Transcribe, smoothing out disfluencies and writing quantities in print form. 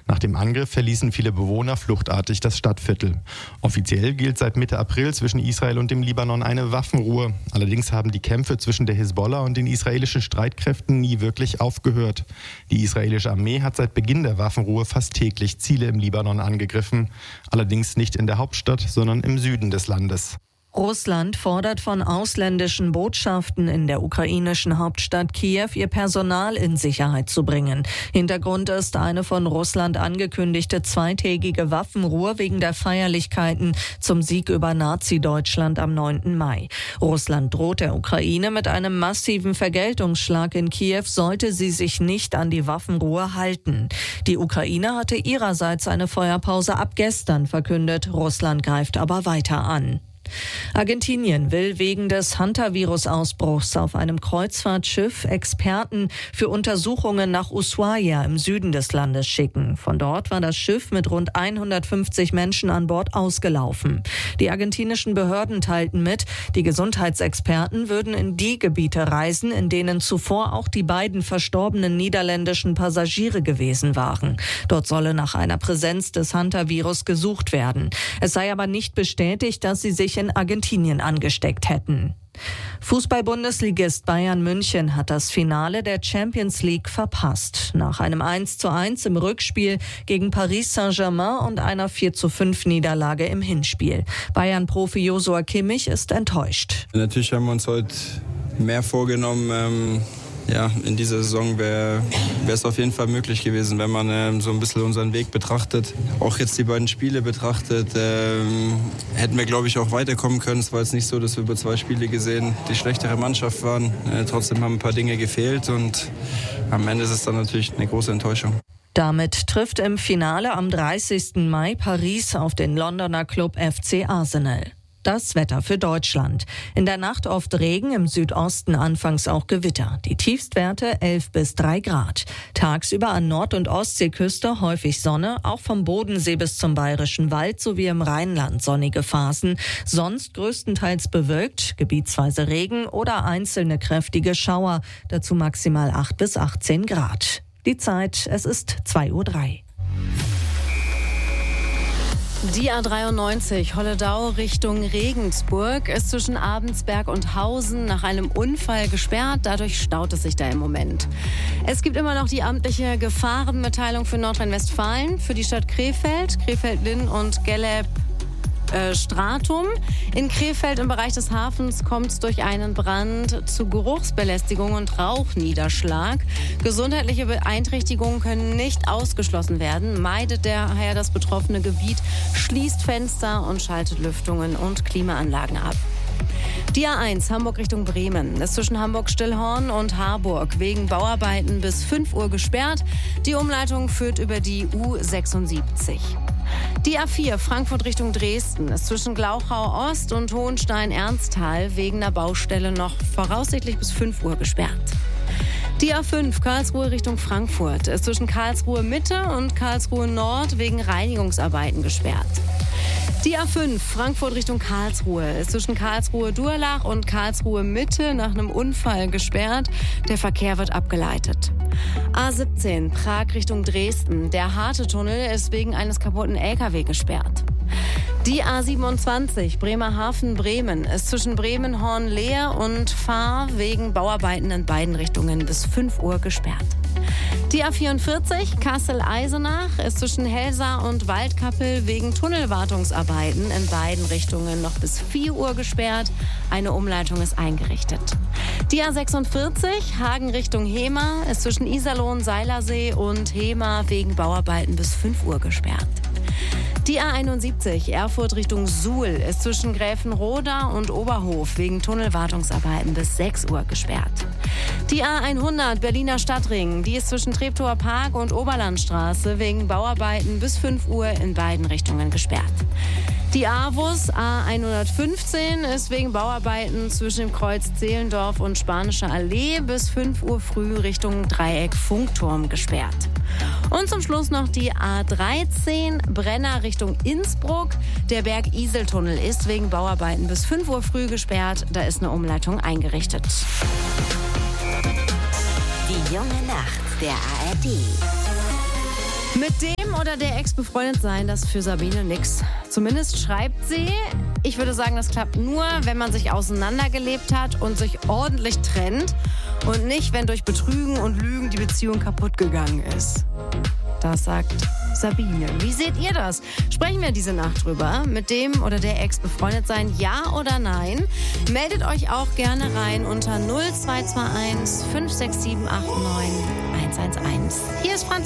Nach dem Angriff verließen viele Bewohner fluchtartig das Stadtviertel. Offiziell gilt seit Mitte April zwischen Israel und dem Libanon eine Waffenruhe. Allerdings haben die Kämpfe zwischen der Hisbollah und den israelischen Streitkräften nie wirklich aufgehört. Die israelische Armee hat seit Beginn der Waffenruhe fast täglich Ziele im Libanon angegriffen. Allerdings nicht in der Hauptstadt, sondern im Süden des Landes. Russland fordert von ausländischen Botschaften in der ukrainischen Hauptstadt Kiew, ihr Personal in Sicherheit zu bringen. Hintergrund ist eine von Russland angekündigte zweitägige Waffenruhe wegen der Feierlichkeiten zum Sieg über Nazi-Deutschland am 9. Mai. Russland droht der Ukraine mit einem massiven Vergeltungsschlag in Kiew, sollte sie sich nicht an die Waffenruhe halten. Die Ukraine hatte ihrerseits eine Feuerpause ab gestern verkündet. Russland greift aber weiter an. Argentinien will wegen des Hantavirus-Ausbruchs auf einem Kreuzfahrtschiff Experten für Untersuchungen nach Ushuaia im Süden des Landes schicken. Von dort war das Schiff mit rund 150 Menschen an Bord ausgelaufen. Die argentinischen Behörden teilten mit, die Gesundheitsexperten würden in die Gebiete reisen, in denen zuvor auch die beiden verstorbenen niederländischen Passagiere gewesen waren. Dort solle nach einer Präsenz des Hantavirus gesucht werden. Es sei aber nicht bestätigt, dass sie sich in Argentinien angesteckt hätten. Fußball-Bundesligist Bayern München hat das Finale der Champions League verpasst. Nach einem 1:1 im Rückspiel gegen Paris Saint-Germain und einer 4:5 Niederlage im Hinspiel. Bayern-Profi Joshua Kimmich ist enttäuscht. Natürlich haben wir uns heute mehr vorgenommen. In dieser Saison wäre es auf jeden Fall möglich gewesen, wenn man so ein bisschen unseren Weg betrachtet. Auch jetzt die beiden Spiele betrachtet, hätten wir, glaube ich, auch weiterkommen können. Es war jetzt nicht so, dass wir über 2 Spiele gesehen die schlechtere Mannschaft waren. Trotzdem haben ein paar Dinge gefehlt und am Ende ist es dann natürlich eine große Enttäuschung. Damit trifft im Finale am 30. Mai Paris auf den Londoner Club FC Arsenal. Das Wetter für Deutschland. In der Nacht oft Regen, im Südosten anfangs auch Gewitter. Die Tiefstwerte 11 bis 3 Grad. Tagsüber an Nord- und Ostseeküste häufig Sonne, auch vom Bodensee bis zum Bayerischen Wald sowie im Rheinland sonnige Phasen. Sonst größtenteils bewölkt, gebietsweise Regen oder einzelne kräftige Schauer. Dazu maximal 8 bis 18 Grad. Die Zeit, es ist 2:03 Uhr. Die A93 Holledau Richtung Regensburg ist zwischen Abensberg und Hausen nach einem Unfall gesperrt. Dadurch staut es sich da im Moment. Es gibt immer noch die amtliche Gefahrenmitteilung für Nordrhein-Westfalen, für die Stadt Krefeld, Krefeld-Linn und Gelleb Stratum. In Krefeld im Bereich des Hafens kommt es durch einen Brand zu Geruchsbelästigung und Rauchniederschlag. Gesundheitliche Beeinträchtigungen können nicht ausgeschlossen werden. Meidet daher das betroffene Gebiet, schließt Fenster und schaltet Lüftungen und Klimaanlagen ab. Die A1 Hamburg Richtung Bremen ist zwischen Hamburg-Stillhorn und Harburg wegen Bauarbeiten bis 5 Uhr gesperrt. Die Umleitung führt über die U76. Die A4 Frankfurt Richtung Dresden ist zwischen Glauchau Ost und Hohenstein-Ernsthal wegen einer Baustelle noch voraussichtlich bis 5 Uhr gesperrt. Die A5 Karlsruhe Richtung Frankfurt ist zwischen Karlsruhe Mitte und Karlsruhe Nord wegen Reinigungsarbeiten gesperrt. Die A5 Frankfurt Richtung Karlsruhe ist zwischen Karlsruhe Durlach und Karlsruhe Mitte nach einem Unfall gesperrt. Der Verkehr wird abgeleitet. A17 Prag Richtung Dresden. Der Harte-Tunnel ist wegen eines kaputten LKW gesperrt. Die A27 Bremerhaven-Bremen ist zwischen Bremen-Hornleer und Fahr wegen Bauarbeiten in beiden Richtungen bis 5 Uhr gesperrt. Die A44 Kassel-Eisenach ist zwischen Helsa und Waldkappel wegen Tunnelwartungsarbeiten in beiden Richtungen noch bis 4 Uhr gesperrt. Eine Umleitung ist eingerichtet. Die A46 Hagen Richtung Hemer ist zwischen Iserlohn, Seilersee und Hemer wegen Bauarbeiten bis 5 Uhr gesperrt. Die A71 Erfurt Richtung Suhl ist zwischen Gräfenroda und Oberhof wegen Tunnelwartungsarbeiten bis 6 Uhr gesperrt. Die A100 Berliner Stadtring, die ist zwischen Treptower Park und Oberlandstraße wegen Bauarbeiten bis 5 Uhr in beiden Richtungen gesperrt. Die AWUS A115 ist wegen Bauarbeiten zwischen dem Kreuz Zehlendorf und Spanische Allee bis 5 Uhr früh Richtung Dreieck Funkturm gesperrt. Und zum Schluss noch die A13 Brenner Richtung Innsbruck. Der Berg-Isel-Tunnel ist wegen Bauarbeiten bis 5 Uhr früh gesperrt. Da ist eine Umleitung eingerichtet. Die junge Nacht der ARD. Mit dem dem oder der Ex befreundet sein, das ist für Sabine nix. Zumindest schreibt sie, ich würde sagen, das klappt nur, wenn man sich auseinandergelebt hat und sich ordentlich trennt und nicht, wenn durch Betrügen und Lügen die Beziehung kaputt gegangen ist. Das sagt Sabine. Wie seht ihr das? Sprechen wir diese Nacht drüber. Mit dem oder der Ex befreundet sein, ja oder nein? Meldet euch auch gerne rein unter 0221 567 89 111. Hier ist Franzi.